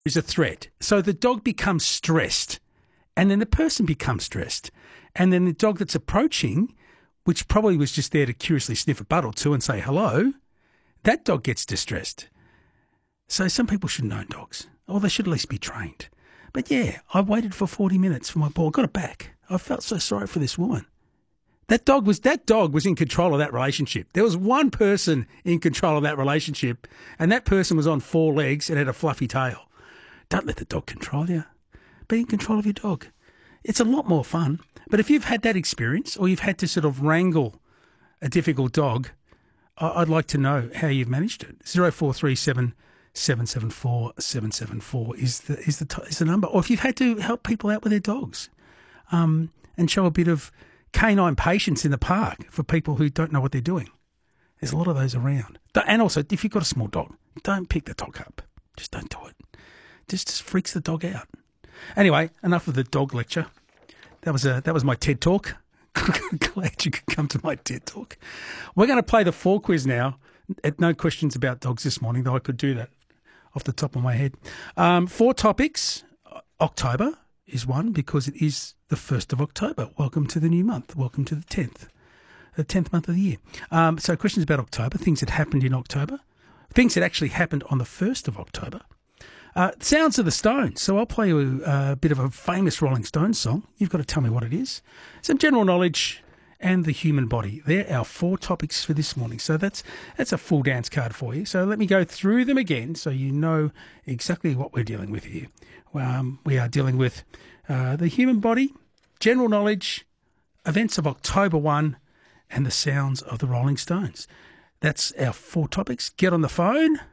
is a threat. So the dog becomes stressed, and then the person becomes stressed. And then the dog that's approaching, which probably was just there to curiously sniff a butt or two and say hello, that dog gets distressed. So some people shouldn't own dogs, or they should at least be trained. But yeah, I waited for 40 minutes for my ball, got it back. I felt so sorry for this woman. That dog was in control of that relationship. There was one person in control of that relationship, and that person was on 4 legs and had a fluffy tail. Don't let the dog control you. Be in control of your dog. It's a lot more fun. But if you've had that experience, or you've had to sort of wrangle a difficult dog, I'd like to know how you've managed it. 0437 774 774 is the number. Or if you've had to help people out with their dogs, and show a bit of canine patience in the park for people who don't know what they're doing. There's a lot of those around. And also, if you've got a small dog, don't pick the dog up. Just don't do it. Just freaks the dog out. Anyway, enough of the dog lecture. That was my TED Talk. Glad you could come to my TED Talk. We're going to play the 4 quiz now. No questions about dogs this morning, though I could do that off the top of my head. 4 topics. October is one because it is the 1st of October. Welcome to the new month. Welcome to the 10th month of the year. So questions about October, things that happened in October, things that actually happened on the 1st of October. Sounds of the Stones. So I'll play you a bit of a famous Rolling Stones song. You've got to tell me what it is. Some general knowledge and the human body. They're our 4 topics for this morning. So that's a full dance card for you. So let me go through them again so you know exactly what we're dealing with here. We are dealing with the human body, general knowledge, events of October 1, and the sounds of the Rolling Stones. That's our 4 topics. Get on the phone.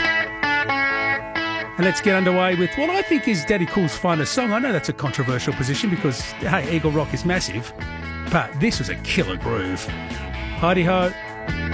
And let's get underway with what I think is Daddy Cool's finest song. I know that's a controversial position because, hey, Eagle Rock is massive, but this was a killer groove. Heidi ho.